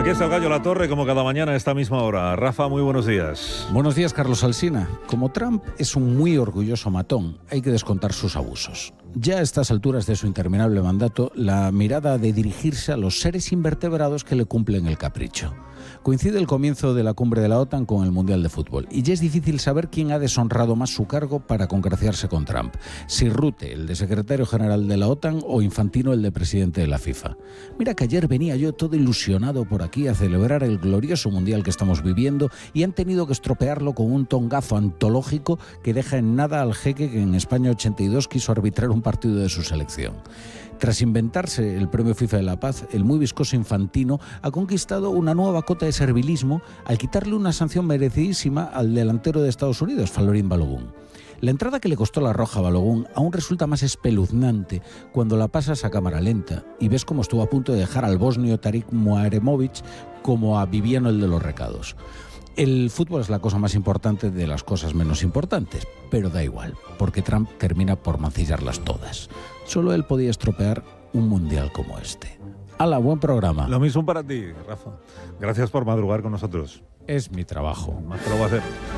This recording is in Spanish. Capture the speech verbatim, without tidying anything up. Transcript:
Aquí está el Gallo La Torre, como cada mañana a esta misma hora. Rafa, muy buenos días. Buenos días, Carlos Alsina. Como Trump es un muy orgulloso matón, hay que descontar sus abusos. Ya a estas alturas de su interminable mandato, la mirada ha de dirigirse a los seres invertebrados que le cumplen el capricho. Coincide el comienzo de la cumbre de la OTAN con el Mundial de Fútbol y ya es difícil saber quién ha deshonrado más su cargo para congraciarse con Trump, si Rutte, el de secretario general de la OTAN, o Infantino, el de presidente de la FIFA. Mira que ayer venía yo todo ilusionado por aquí a celebrar el glorioso Mundial que estamos viviendo y han tenido que estropearlo con un tongazo antológico que deja en nada al jeque que en España ochenta y dos quiso arbitrar un partido de su selección. Tras inventarse el premio FIFA de la Paz, el muy viscoso Infantino ha conquistado una nueva cota de servilismo al quitarle una sanción merecidísima al delantero de Estados Unidos, Falorín Balogun. La entrada que le costó la roja a Balogun aún resulta más espeluznante cuando la pasas a cámara lenta y ves cómo estuvo a punto de dejar al bosnio Tarik Muaremovic como a Viviano el de los recados. El fútbol es la cosa más importante de las cosas menos importantes, pero da igual, porque Trump termina por mancillarlas todas. Solo él podía estropear un mundial como este. ¡Hala, buen programa! Lo mismo para ti, Rafa. Gracias por madrugar con nosotros. Es mi trabajo. Más te lo voy a hacer.